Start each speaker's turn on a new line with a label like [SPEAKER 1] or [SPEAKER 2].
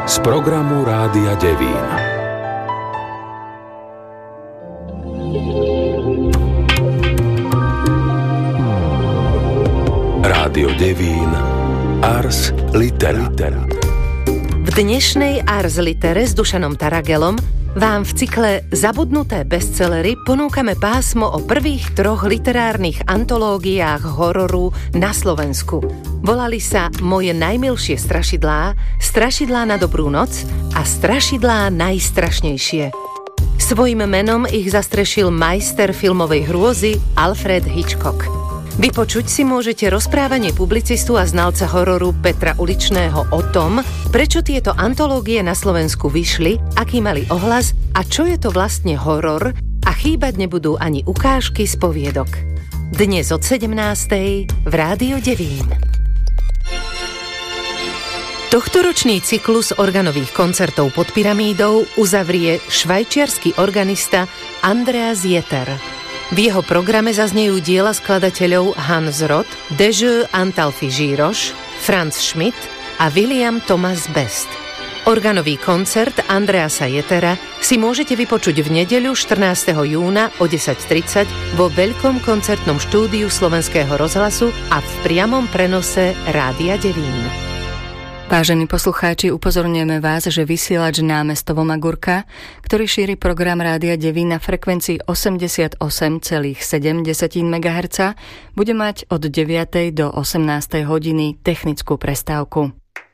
[SPEAKER 1] z programu Rádia Devín. Rádio Devín Ars Litera.
[SPEAKER 2] V dnešnej Ars Litere s Dušanom Taragelom vám v cykle Zabudnuté bestsellery ponúkame pásmo o prvých 3 literárnych antológiách hororu na Slovensku. Volali sa Moje najmilšie strašidlá, Strašidlá na dobrú noc a Strašidlá najstrašnejšie. Svojím menom ich zastrešil majster filmovej hrôzy Alfred Hitchcock. Vypočuť si môžete rozprávanie publicistu a znalca hororu Petra Uličného o tom, prečo tieto antológie na Slovensku vyšli, aký mali ohlas a čo je to vlastne horor, a chýbať nebudú ani ukážky z poviedok. Dnes od 17:00 v Rádiu Devín. Tohtoročný cyklus organových koncertov pod pyramídou uzavrie švajčiarsky organista Andreas Jeter. V jeho programe zaznejú diela skladateľov Hans Roth, Dezső Antalfi Zsíros, Franz Schmidt a William Thomas Best. Organový koncert Andreasa Jetera si môžete vypočuť v nedeľu 14. júna o 10:30 vo veľkom koncertnom štúdiu Slovenského rozhlasu a v priamom prenose Rádia Devín.
[SPEAKER 3] Vážení poslucháči, upozorňujeme vás, že vysielač Námestovo Magurka, ktorý šíri program Rádia Devín na frekvencii 88,7 MHz, bude mať od 9. do 18. hodiny technickú prestávku.